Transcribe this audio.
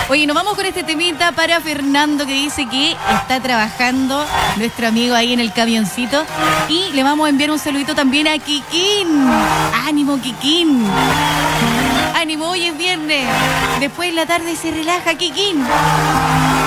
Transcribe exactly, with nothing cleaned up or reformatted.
Oye, nos vamos con este temita para Fernando, que dice que está trabajando nuestro amigo ahí en el camioncito. Y le vamos a enviar un saludito también a Kikín. ¡Ánimo, Kikín! ¡Ánimo! Hoy es viernes. Después de la tarde se relaja, Kikín.